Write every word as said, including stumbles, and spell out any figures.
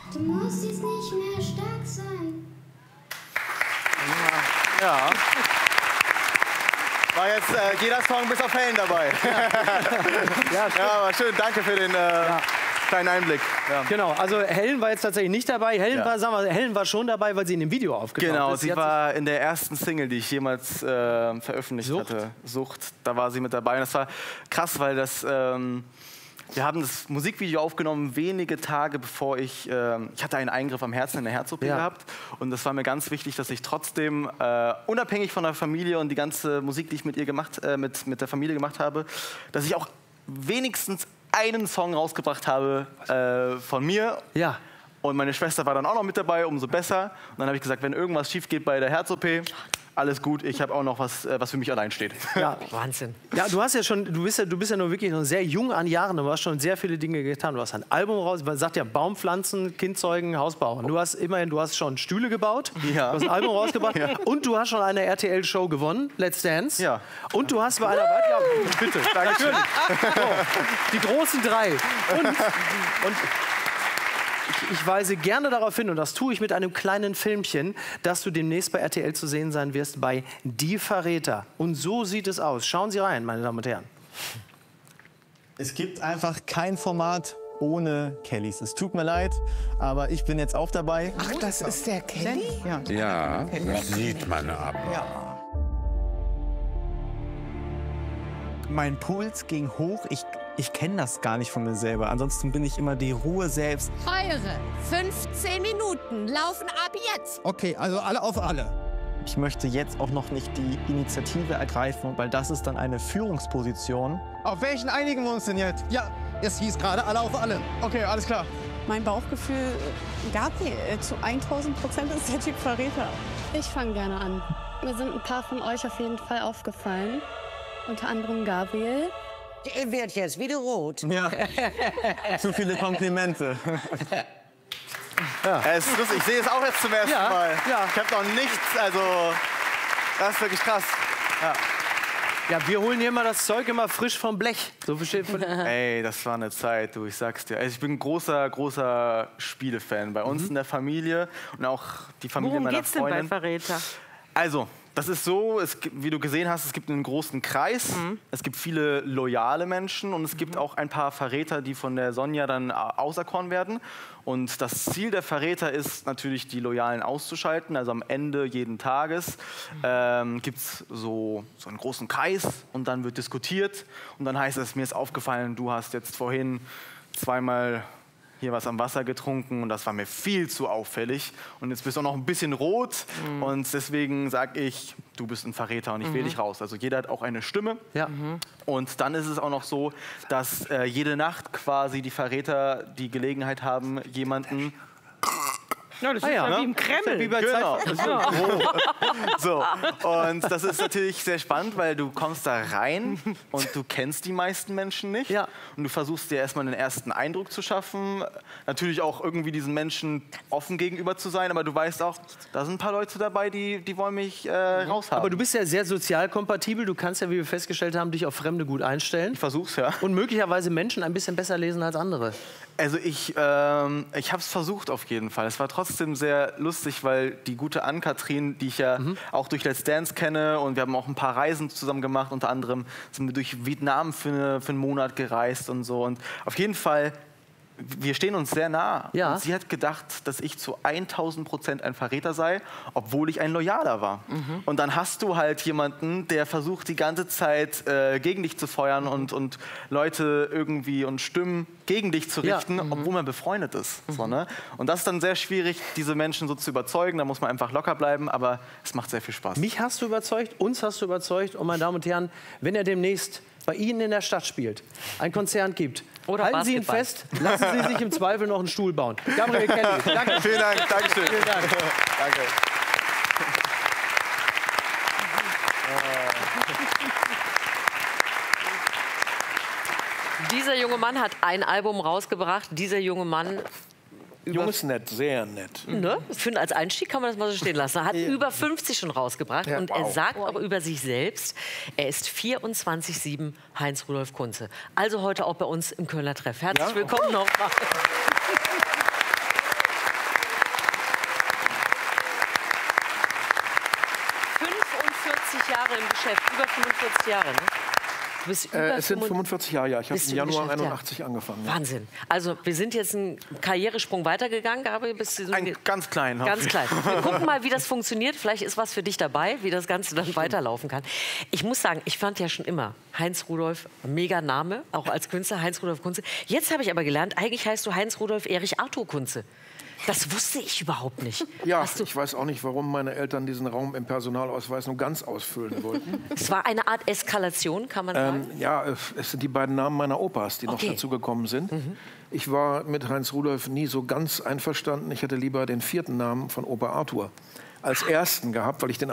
Du musst jetzt nicht mehr stark sein. Ja. War jetzt äh, jeder Song bis auf Helen dabei. Ja, ja, aber schön. Danke für den äh, ja. kleinen Einblick. Ja. Genau, also Helen war jetzt tatsächlich nicht dabei. Helen, ja. war, sagen wir, Helen war schon dabei, weil sie in dem Video aufgetaucht genau, ist. sie, sie war in der ersten Single, die ich jemals äh, veröffentlicht Sucht. hatte. Sucht. Da war sie mit dabei. Und das war krass, weil das... Ähm, wir haben das Musikvideo aufgenommen wenige Tage bevor ich, äh, ich hatte einen Eingriff am Herzen in der Herz-O P ja. gehabt und das war mir ganz wichtig, dass ich trotzdem äh, unabhängig von der Familie und die ganze Musik, die ich mit ihr gemacht, äh, mit, mit der Familie gemacht habe, dass ich auch wenigstens einen Song rausgebracht habe äh, von mir. Ja. Und meine Schwester war dann auch noch mit dabei, umso besser. Und dann habe ich gesagt, wenn irgendwas schief geht bei der Herz-O P, alles gut, ich habe auch noch was, was für mich allein steht. Ja, Wahnsinn. Ja, du hast ja schon, du bist ja, du bist ja nur wirklich noch sehr jung an Jahren, du hast schon sehr viele Dinge getan. Du hast ein Album raus, man sagt ja Baumpflanzen, Kindzeugen, Haus bauen. Du hast immerhin, du hast schon Stühle gebaut, ja. du hast ein Album rausgebracht ja. und du hast schon eine R T L-Show gewonnen, Let's Dance. Ja. Und du hast bei einer Weit ja, bitte, natürlich. So, die großen drei. Und, und ich weise gerne darauf hin, und das tue ich mit einem kleinen Filmchen, dass du demnächst bei R T L zu sehen sein wirst bei Die Verräter. Und so sieht es aus. Schauen Sie rein, meine Damen und Herren. Es gibt einfach kein Format ohne Kellys. Es tut mir leid, aber ich bin jetzt auch dabei. Ach, das ist der Kelly? Ja, ja das sieht man aber. Ja. Mein Puls ging hoch. Ich Ich kenne das gar nicht von mir selber. Ansonsten bin ich immer die Ruhe selbst. Eure fünfzehn Minuten laufen ab jetzt. Okay, also alle auf alle. Ich möchte jetzt auch noch nicht die Initiative ergreifen, weil das ist dann eine Führungsposition. Auf welchen einigen wir uns denn jetzt? Ja, es hieß gerade alle auf alle. Okay, alles klar. Mein Bauchgefühl, Gabi, zu tausend Prozent ist der Typ Verräter. Ich fange gerne an. Mir sind ein paar von euch auf jeden Fall aufgefallen. Unter anderem Gabriel. Er wird jetzt wieder rot. Ja, zu viele Komplimente. Ja. Es ist lustig. Ich sehe es auch jetzt zum ersten ja. Mal. Ja. Ich habe noch nichts, also das ist wirklich krass. Ja. Ja, wir holen hier immer das Zeug immer frisch vom Blech. So versteht man. Ey, das war eine Zeit, du, ich sag's dir. Also ich bin ein großer, großer Spielefan. Bei uns mhm. in der Familie und auch die Familie Worum meiner geht's Freundin. denn bei Verräter? Also, das ist so, es, wie du gesehen hast, es gibt einen großen Kreis, mhm. es gibt viele loyale Menschen und es gibt mhm. auch ein paar Verräter, die von der Sonja dann auserkoren werden. Und das Ziel der Verräter ist natürlich, die Loyalen auszuschalten. Also am Ende jeden Tages ähm, gibt es so, so einen großen Kreis und dann wird diskutiert. Und dann heißt es, mir ist aufgefallen, du hast jetzt vorhin zweimal hier was am Wasser getrunken und das war mir viel zu auffällig. Und jetzt bist du auch noch ein bisschen rot mhm. und deswegen sage ich, du bist ein Verräter und ich mhm. wähle dich raus. Also jeder hat auch eine Stimme. Ja. Mhm. Und dann ist es auch noch so, dass äh, jede Nacht quasi die Verräter die Gelegenheit haben, jemanden... Ja, das ah, ist ja, ja ne? wie im Kreml. Wie bei genau. Ja. So. Und das ist natürlich sehr spannend, weil du kommst da rein und du kennst die meisten Menschen nicht. Ja. Und du versuchst dir erstmal einen ersten Eindruck zu schaffen. Natürlich auch irgendwie diesen Menschen offen gegenüber zu sein. Aber du weißt auch, da sind ein paar Leute dabei, die, die wollen mich äh, raushaben. Aber du bist ja sehr sozial kompatibel. Du kannst ja, wie wir festgestellt haben, dich auf Fremde gut einstellen. Ich versuch's, ja. Und möglicherweise Menschen ein bisschen besser lesen als andere. Also ich, ähm, ich habe es versucht auf jeden Fall. Es war trotzdem sehr lustig, weil die gute Ann-Kathrin, die ich ja mhm. auch durch Let's Dance kenne und wir haben auch ein paar Reisen zusammen gemacht, unter anderem sind wir durch Vietnam für, eine, für einen Monat gereist und so. Und auf jeden Fall, wir stehen uns sehr nah. Ja. Und sie hat gedacht, dass ich zu tausend Prozent ein Verräter sei, obwohl ich ein Loyaler war. Mhm. Und dann hast du halt jemanden, der versucht die ganze Zeit äh, gegen dich zu feuern mhm. und, und Leute irgendwie und Stimmen gegen dich zu richten, ja. mhm. obwohl man befreundet ist. Mhm. So, ne? Und das ist dann sehr schwierig, diese Menschen so zu überzeugen. Da muss man einfach locker bleiben, aber es macht sehr viel Spaß. Mich hast du überzeugt, uns hast du überzeugt. Und meine Damen und Herren, wenn er demnächst bei Ihnen in der Stadt spielt, ein Konzert gibt, oder halten Basketball. Sie ihn fest, lassen Sie sich im Zweifel noch einen Stuhl bauen. Gabriel Kelly, danke. Vielen Dank, Dankeschön. Vielen Dank. Danke. Dieser junge Mann hat ein Album rausgebracht. Dieser junge Mann... Jung ist nett, sehr nett. Ne? Für, als Einstieg kann man das mal so stehen lassen. Er hat ja. über fünfzig schon rausgebracht ja, und wow. er sagt auch über sich selbst, er ist vierundzwanzig sieben Heinz-Rudolf Kunze. Also heute auch bei uns im Kölner Treff. Herzlich ja? willkommen nochmal. fünfundvierzig Jahre im Geschäft, über fünfundvierzig Jahre, ne? Du bist über Äh, es sind fünfundvierzig Jahre, ja. Ich habe Bist im du im Januar Geschäft, ja. einundachtzig angefangen. Ja. Wahnsinn. Also wir sind jetzt einen Karrieresprung weitergegangen, Gabriel. Bist du so Ein ganz klein. Ganz klein. Wir gucken mal, wie das funktioniert. Vielleicht ist was für dich dabei, wie das Ganze dann weiterlaufen kann. Ich muss sagen, ich fand ja schon immer Heinz Rudolf, mega Name, auch als Künstler, Heinz Rudolf Kunze. Jetzt habe ich aber gelernt, eigentlich heißt du Heinz Rudolf Erich Arthur Kunze. Das wusste ich überhaupt nicht. Ja, ich weiß auch nicht, warum meine Eltern diesen Raum im Personalausweis nur ganz ausfüllen wollten. Es war eine Art Eskalation, kann man sagen? Ähm, ja, es sind die beiden Namen meiner Opas, die Okay. noch dazugekommen sind. Mhm. Ich war mit Heinz Rudolf nie so ganz einverstanden. Ich hätte lieber den vierten Namen von Opa Arthur als ersten gehabt, weil ich den